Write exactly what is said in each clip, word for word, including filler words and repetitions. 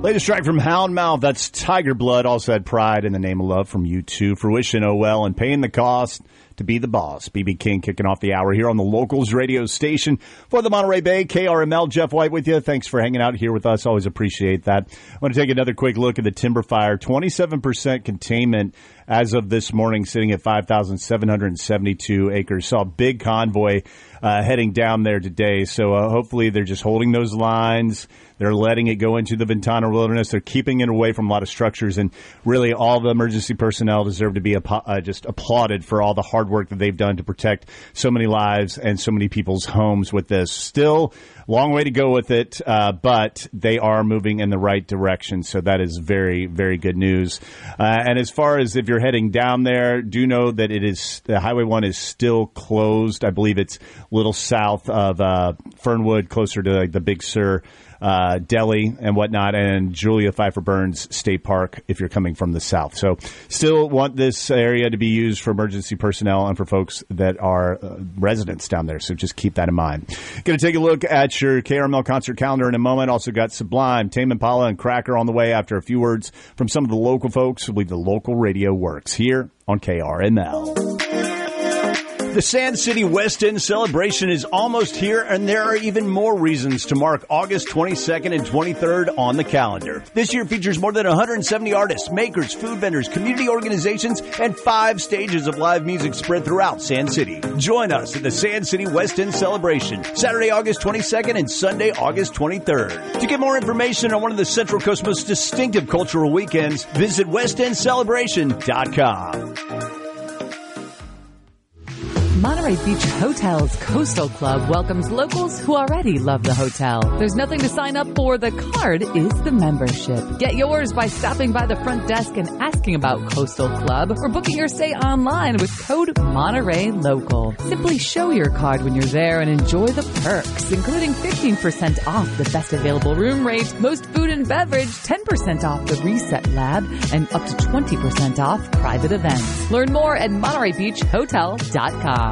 Latest track from Houndmouth, that's Tiger Blood, also had Pride in the Name of Love from U two, Fruition, Oh Well, and Paying the Cost to Be the Boss. B B King kicking off the hour here on the Locals radio station for the Monterey Bay. K R M L, Jeff White with you. Thanks for hanging out here with us. Always appreciate that. I want to take another quick look at the timber fire. twenty-seven percent containment as of this morning, sitting at five thousand seven hundred seventy-two acres. Saw a big convoy uh, heading down there today. So uh, hopefully they're just holding those lines. They're letting it go into the Ventana Wilderness. They're keeping it away from a lot of structures. And really, all the emergency personnel deserve to be uh, just applauded for all the hard work that they've done to protect so many lives and so many people's homes with this. Still, long way to go with it, uh, but they are moving in the right direction. So that is very, very good news. Uh, and as far as if you're heading down there, do know that it is the Highway one is still closed. I believe it's a little south of uh, Fernwood, closer to like, the Big Sur uh, Deli and whatnot, and Julia Pfeiffer Burns State Park if you're coming from the south. So still want this area to be used for emergency personnel and for folks that are uh, residents down there. So just keep that in mind. Going to take a look at your K R M L concert calendar in a moment. Also got Sublime, Tame Impala, and Cracker on the way after a few words from some of the local folks who believe the local radio works here on K R M L. The Sand City West End celebration is almost here, and there are even more reasons to mark August twenty-second and twenty-third on the calendar. This year features more than one hundred seventy artists, makers, food vendors, community organizations, and five stages of live music spread throughout Sand City. Join us at the Sand City West End celebration, Saturday, August twenty-second and Sunday, August twenty-third. To get more information on one of the Central Coast's most distinctive cultural weekends, visit west end celebration dot com. Monterey Beach Hotel's Coastal Club welcomes locals who already love the hotel. There's nothing to sign up for. The card is the membership. Get yours by stopping by the front desk and asking about Coastal Club or booking your stay online with code Monterey Local. Simply show your card when you're there and enjoy the perks, including fifteen percent off the best available room rate, most food and beverage, ten percent off the Reset Lab, and up to twenty percent off private events. Learn more at Monterey Beach Hotel dot com.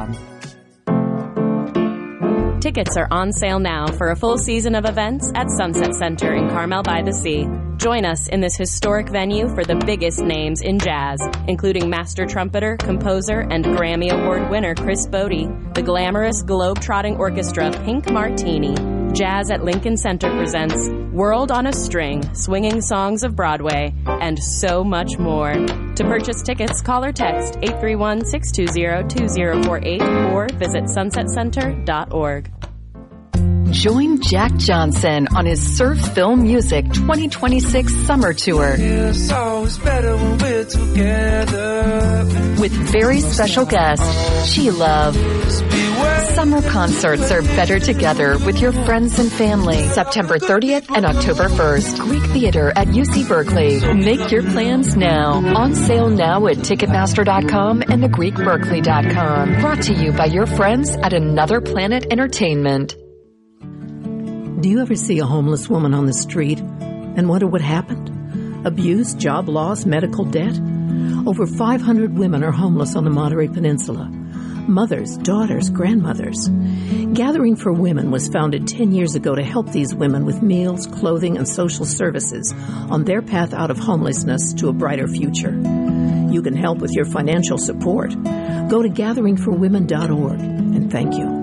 Tickets are on sale now for a full season of events at Sunset Center in Carmel by the Sea. Join us in this historic venue for the biggest names in jazz, including master trumpeter, composer, and Grammy Award winner Chris Bodie, the glamorous globe-trotting orchestra Pink Martini. Jazz at Lincoln Center presents World on a String, Swinging Songs of Broadway, and so much more. To purchase tickets, call or text eight three one, six two zero, two zero four eight or visit sunset center dot org. Join Jack Johnson on his Surf Film Music twenty twenty-six Summer Tour. It's always better when we're together. With very special guest, She Love. Summer concerts are better together with your friends and family. September thirtieth and October first. Greek Theater at U C Berkeley. Make your plans now. On sale now at Ticketmaster dot com and the Greek Berkeley dot com. Brought to you by your friends at Another Planet Entertainment. Do you ever see a homeless woman on the street and wonder what happened? Abuse, job loss, medical debt? Over five hundred women are homeless on the Monterey Peninsula. Mothers, daughters, grandmothers. Gathering for Women was founded ten years ago to help these women with meals, clothing, and social services on their path out of homelessness to a brighter future. You can help with your financial support. Go to gathering for women dot org and thank you.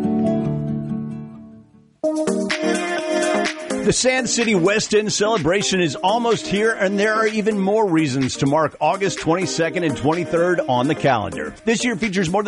The Sand City West End celebration is almost here, and there are even more reasons to mark August twenty-second and twenty-third on the calendar. This year features more than